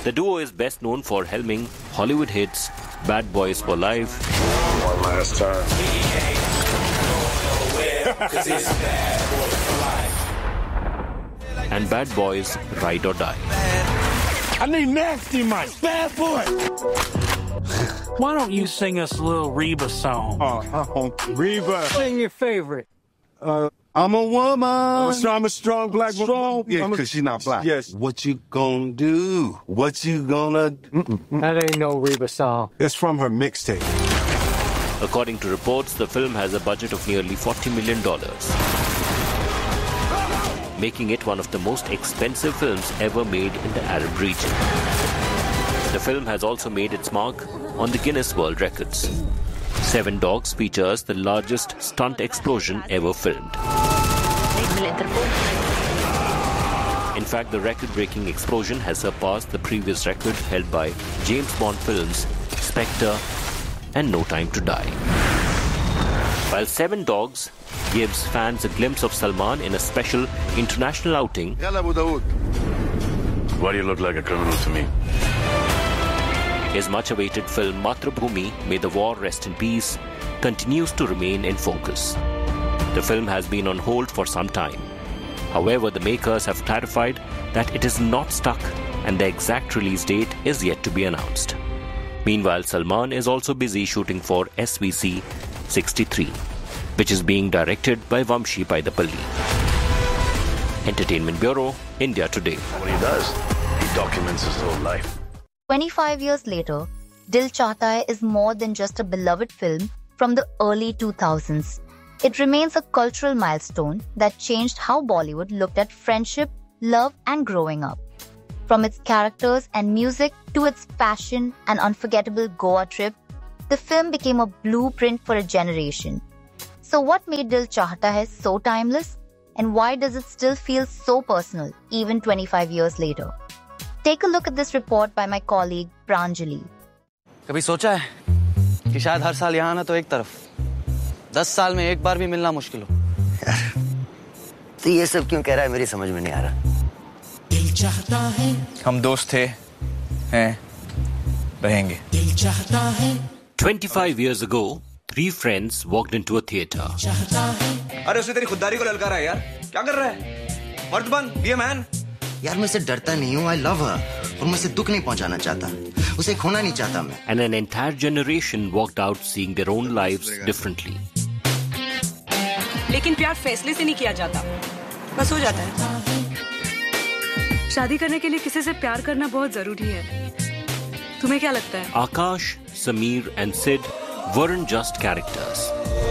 The duo is best known for helming Hollywood hits Bad Boys for Life, One Last Time, and Bad Boys Ride or Die. I need Nasty Mike, Bad Boy. Why don't you sing us a little Reba song? Reba. Sing your favorite. I'm a woman. So I'm a strong black woman. Strong, yeah, because she's not black. Yes. What you gonna do? What you gonna do? That ain't no Reba song. It's from her mixtape. According to reports, the film has a budget of nearly $40 million, making it one of the most expensive films ever made in the Arab region. The film has also made its mark on the Guinness World Records. Seven Dogs features the largest stunt explosion ever filmed. In fact, the record-breaking explosion has surpassed the previous record held by James Bond films Spectre and No Time to Die. While Seven Dogs gives fans a glimpse of Salman in a special international outing, Why do you look like a criminal to me? his much-awaited film Matrabhumi, May the War Rest in Peace, continues to remain in focus. The film has been on hold for some time. However, the makers have clarified that it is not stuck and the exact release date is yet to be announced. Meanwhile, Salman is also busy shooting for SVC 63, which is being directed by Vamshi Paidapalli. Entertainment Bureau, India Today. What he does, he documents his whole life. 25 years later, Dil Chahta Hai is more than just a beloved film from the early 2000s. It remains a cultural milestone that changed how Bollywood looked at friendship, love, and growing up. From its characters and music to its fashion and unforgettable Goa trip, the film became a blueprint for a generation. So what made Dil Chahta Hai so timeless? And why does it still feel so personal, even 25 years later? Take a look at this report by my colleague Pranjali. कभी सोचा है कि शायद हर साल यहाँ ना तो एक तरफ 10 साल में एक बार भी मिलना मुश्किल हो? तो ये सब क्यों कह रहा है, मेरी समझ में नहीं आ रहा। हम दोस्त थे, हैं, रहेंगे। 25 years ago, three friends walked into a theatre. अरे उसने तेरी खुददारी को ललकारा है यार, क्या कर रहा है? मर्द बन, be a man. यार मैं इससे डरता नहीं हूँ, I love her, और मैं इसे दुख नहीं पहुंचाना चाहता, उसे खोना नहीं चाहता मैं। And an entire generation walked out seeing their own lives differently. लेकिन प्यार फैसले से नहीं किया जाता, बस हो जाता है। शादी करने के लिए किसी से प्यार करना बहुत जरूरी है। तुम्हें क्या लगता है? Akash, Sameer and Sid weren't just characters.